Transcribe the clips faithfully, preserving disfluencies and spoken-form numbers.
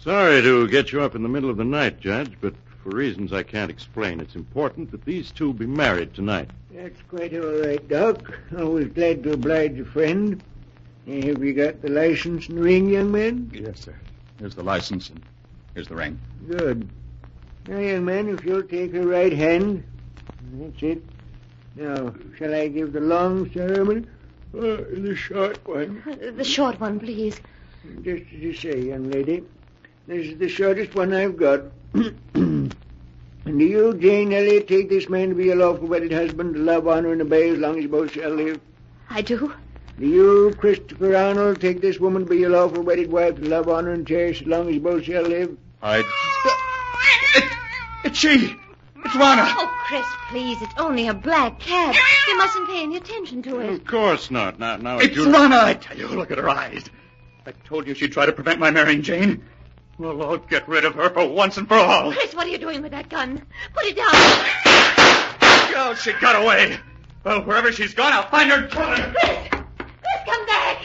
Sorry to get you up in the middle of the night, Judge, but for reasons I can't explain, it's important that these two be married tonight. That's quite all right, Doc. Always glad to oblige a friend. Have you got the license and ring, young man? Yes, sir. Here's the license and here's the ring. Good. Now, young man, if you'll take her right hand. That's it. Now, shall I give the long ceremony or the short one? The short one, please. Just as you say, young lady. This is the shortest one I've got. And do you, Jane Elliott, take this man to be your lawful wedded husband, to love, honor, and obey as long as you both shall live? I do. Do you, Christopher Arnold, take this woman to be your lawful wedded wife, to love, honor, and cherish as long as you both shall live? I... It, it's she! It's Rana! Oh, Chris, please, it's only a black cat. You mustn't pay any attention to it. Of course not. Now, now It's you... Rana, I tell you. Look at her eyes. I told you she'd try to prevent my marrying Jane. Well, I'll get rid of her for once and for all. Chris, what are you doing with that gun? Put it down. Oh, she got away. Well, wherever she's gone, I'll find her and kill her. Chris! Chris, come back!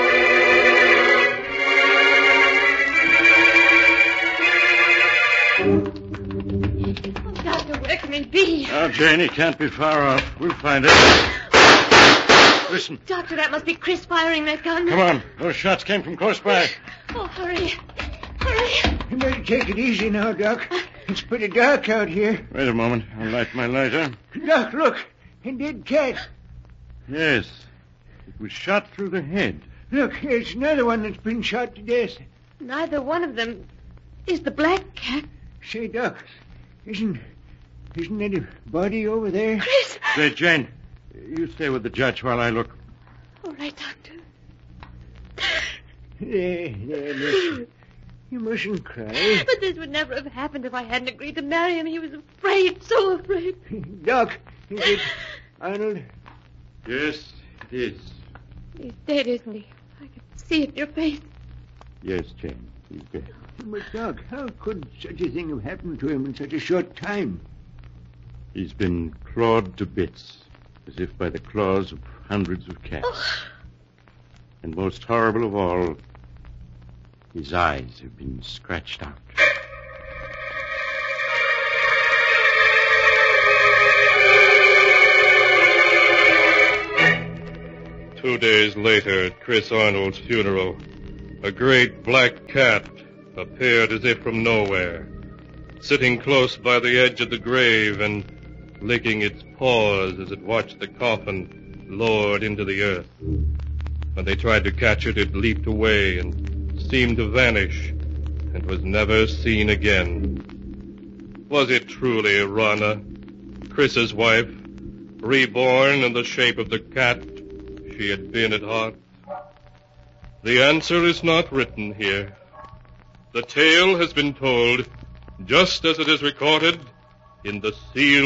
Oh, Doctor, where can he be? Now, Jane, he can't be far off. We'll find it. Listen. Doctor, that must be Chris firing that gun. Come on. Those shots came from close by. Oh, hurry. Hurry. You better take it easy now, Doc. It's pretty dark out here. Wait a moment. I'll light my lighter. Doc, look. A dead cat. Yes. It was shot through the head. Look, here's another one that's been shot to death. Neither one of them is the black cat. Say, Doc, isn't... Isn't there a body over there? Chris! Say, Jane, you stay with the judge while I look. All right, Doctor. There, there, listen. You mustn't cry. But this would never have happened if I hadn't agreed to marry him. He was afraid, so afraid. Doc, is it Arnold? Yes, it is. He's dead, isn't he? I can see it in your face. Yes, Jane, he's dead. But, Doc, how could such a thing have happened to him in such a short time? He's been clawed to bits, as if by the claws of hundreds of cats. Oh. And most horrible of all, his eyes have been scratched out. Two days later, at Chris Arnold's funeral, a great black cat appeared as if from nowhere, sitting close by the edge of the grave and licking its paws as it watched the coffin lowered into the earth. When they tried to catch it, it leaped away and seemed to vanish and was never seen again. Was it truly Rana, Chris's wife, reborn in the shape of the cat she had been at heart? The answer is not written here. The tale has been told just as it is recorded in the sealed